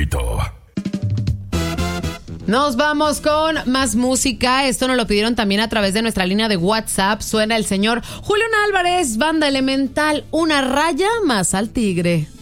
ratito. Nos vamos con más música. Esto nos lo pidieron también a través de nuestra línea de WhatsApp. Suena el señor Julián Álvarez, Banda Elemental, Una raya más al tigre.